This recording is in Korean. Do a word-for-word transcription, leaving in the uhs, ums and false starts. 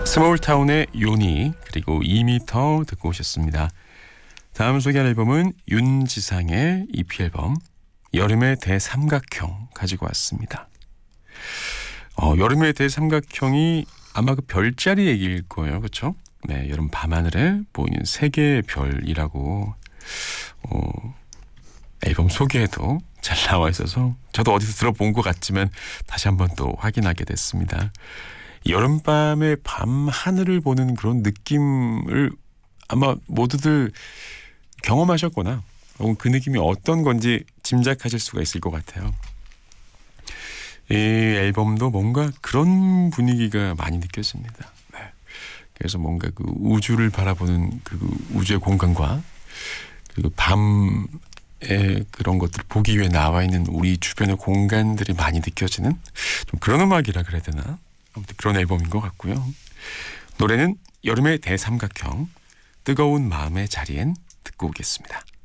스몰타운의 요니 그리고 이 미터 듣고 오셨습니다. 다음 소개할 앨범은 윤지상의 이피 앨범 여름의 대삼각형 가지고 왔습니다. 어, 여름의 대삼각형이 아마 그 별자리 얘기일 거예요. 그렇죠? 네, 여름 밤하늘에 보이는 세 개의 별이라고 어, 앨범 소개에도 잘 나와 있어서 저도 어디서 들어본 것 같지만 다시 한번 또 확인하게 됐습니다. 여름밤의 밤 하늘을 보는 그런 느낌을 아마 모두들 경험하셨거나 혹은 그 느낌이 어떤 건지 짐작하실 수가 있을 것 같아요. 이 앨범도 뭔가 그런 분위기가 많이 느껴집니다. 네. 그래서 뭔가 그 우주를 바라보는 그 우주의 공간과 그 밤의 그런 것들을 보기 위해 나와 있는 우리 주변의 공간들이 많이 느껴지는 좀 그런 음악이라 그래야 되나? 아무튼 그런 앨범인 것 같고요. 노래는 여름의 대삼각형 뜨거운 마음의 자리엔 듣고 오겠습니다.